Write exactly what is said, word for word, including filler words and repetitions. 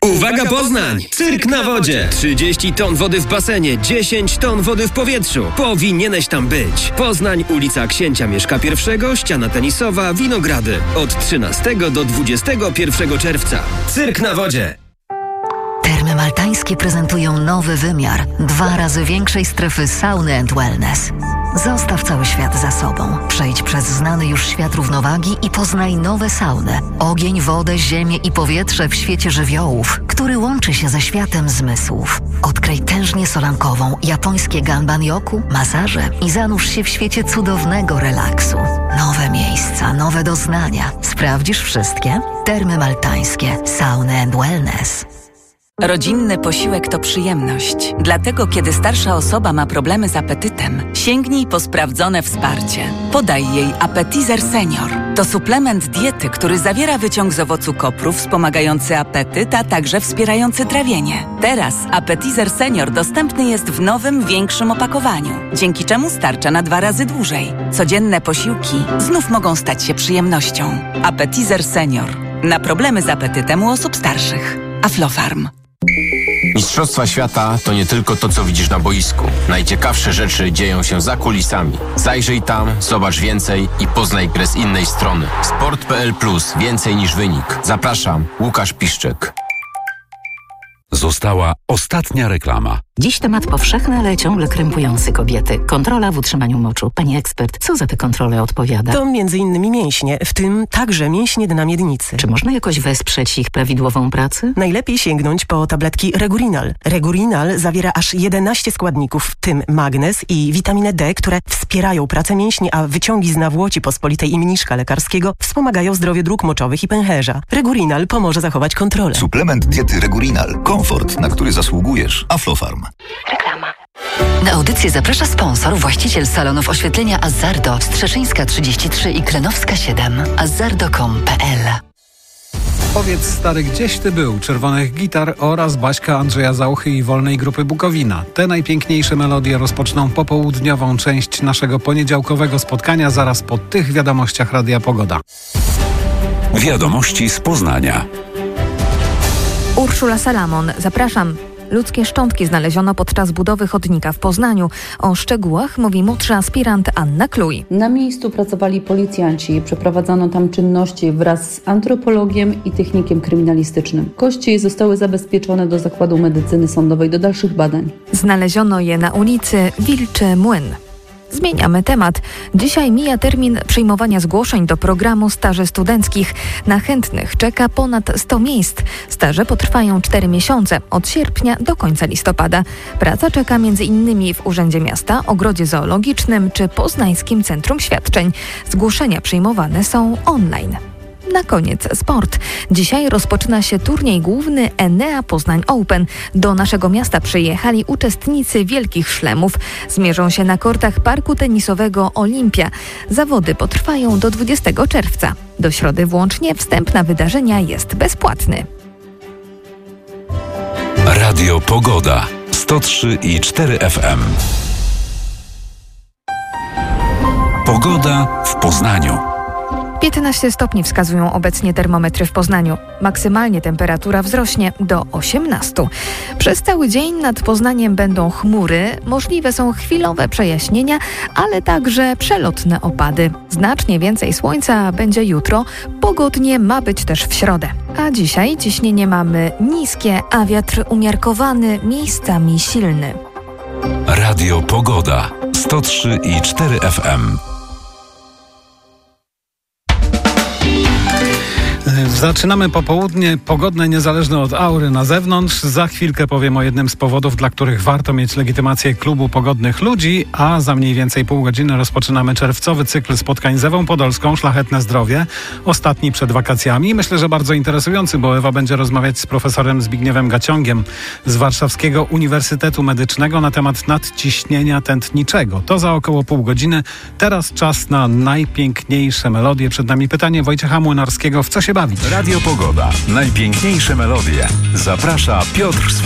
Uwaga Poznań! Cyrk na wodzie! trzydzieści ton wody w basenie, dziesięć ton wody w powietrzu. Powinieneś tam być. Poznań, ulica Księcia Mieszka pierwszego, ściana tenisowa, Winogrady. Od trzynastego do dwudziestego pierwszego czerwca. Cyrk na wodzie! Termy Maltańskie prezentują nowy wymiar. Dwa razy większej strefy sauny and wellness. Zostaw cały świat za sobą. Przejdź przez znany już świat równowagi i poznaj nowe sauny. Ogień, wodę, ziemię i powietrze w świecie żywiołów, który łączy się ze światem zmysłów. Odkryj tężnię solankową, japońskie ganban-yoku, masaże i zanurz się w świecie cudownego relaksu. Nowe miejsca, nowe doznania. Sprawdzisz wszystkie? Termy Maltańskie. Sauny and wellness. Rodzinny posiłek to przyjemność. Dlatego, kiedy starsza osoba ma problemy z apetytem, sięgnij po sprawdzone wsparcie. Podaj jej Appetizer Senior. To suplement diety, który zawiera wyciąg z owocu kopru wspomagający apetyt, a także wspierający trawienie. Teraz Appetizer Senior dostępny jest w nowym, większym opakowaniu, dzięki czemu starcza na dwa razy dłużej. Codzienne posiłki znów mogą stać się przyjemnością. Appetizer Senior. Na problemy z apetytem u osób starszych. Aflofarm. Mistrzostwa świata to nie tylko to, co widzisz na boisku. Najciekawsze rzeczy dzieją się za kulisami. Zajrzyj tam, zobacz więcej i poznaj grę z innej strony. Sport kropka p l plus. Więcej niż wynik. Zapraszam, Łukasz Piszczek. Została ostatnia reklama. Dziś temat powszechny, ale ciągle krępujący kobiety. Kontrola w utrzymaniu moczu. Pani ekspert, co za tę kontrolę odpowiada? To między innymi mięśnie, w tym także mięśnie dna miednicy. Czy można jakoś wesprzeć ich prawidłową pracę? Najlepiej sięgnąć po tabletki Regurinal. Regurinal zawiera aż jedenaście składników, w tym magnez i witaminę D, które wspierają pracę mięśni, a wyciągi z nawłoci pospolitej i mniszka lekarskiego wspomagają zdrowie dróg moczowych i pęcherza. Regurinal pomoże zachować kontrolę. Suplement diety Regurinal. Komfort, na który zasługujesz. Aflofarm. Reklama. Na audycję zaprasza sponsor, właściciel salonów oświetlenia Azzardo, Strzeszyńska trzydzieści trzy i Klenowska siedem. azzardo kropka com kropka p l. Powiedz stary, gdzieś ty był? Czerwonych Gitar oraz Baśka Andrzeja Zauchy i Wolnej Grupy Bukowina. Te najpiękniejsze melodie rozpoczną popołudniową część naszego poniedziałkowego spotkania zaraz po tych wiadomościach Radia Pogoda. Wiadomości z Poznania. Urszula Salamon, zapraszam. Ludzkie szczątki znaleziono podczas budowy chodnika w Poznaniu. O szczegółach mówi młodszy aspirant Anna Kluj. Na miejscu pracowali policjanci. Przeprowadzano tam czynności wraz z antropologiem i technikiem kryminalistycznym. Kości zostały zabezpieczone do Zakładu Medycyny Sądowej do dalszych badań. Znaleziono je na ulicy Wilczy Młyn. Zmieniamy temat. Dzisiaj mija termin przyjmowania zgłoszeń do programu staży studenckich. Na chętnych czeka ponad sto miejsc. Staże potrwają cztery miesiące, od sierpnia do końca listopada. Praca czeka m.in. w Urzędzie Miasta, Ogrodzie Zoologicznym czy Poznańskim Centrum Świadczeń. Zgłoszenia przyjmowane są online. Na koniec sport. Dzisiaj rozpoczyna się turniej główny Enea Poznań Open. Do naszego miasta przyjechali uczestnicy Wielkich Szlemów. Zmierzą się na kortach parku tenisowego Olimpia. Zawody potrwają do dwudziestego czerwca. Do środy włącznie wstęp na wydarzenia jest bezpłatny. Radio Pogoda. sto trzy i cztery F M. Pogoda w Poznaniu. piętnaście stopni wskazują obecnie termometry w Poznaniu. Maksymalnie temperatura wzrośnie do osiemnastu. Przez cały dzień nad Poznaniem będą chmury, możliwe są chwilowe przejaśnienia, ale także przelotne opady. Znacznie więcej słońca będzie jutro, pogodnie ma być też w środę. A dzisiaj ciśnienie mamy niskie, a wiatr umiarkowany, miejscami silny. Radio Pogoda. sto trzy i cztery F M. Zaczynamy popołudnie pogodne, niezależne od aury na zewnątrz. Za chwilkę powiem o jednym z powodów, dla których warto mieć legitymację Klubu Pogodnych Ludzi, a za mniej więcej pół godziny rozpoczynamy czerwcowy cykl spotkań z Ewą Podolską, Szlachetne Zdrowie, ostatni przed wakacjami. Myślę, że bardzo interesujący, bo Ewa będzie rozmawiać z profesorem Zbigniewem Gaciągiem z Warszawskiego Uniwersytetu Medycznego na temat nadciśnienia tętniczego. To za około pół godziny. Teraz czas na najpiękniejsze melodie. Przed nami pytanie Wojciecha Młynarskiego, w co się bawić? Radio Pogoda. Najpiękniejsze melodie. Zaprasza Piotr Swobodny.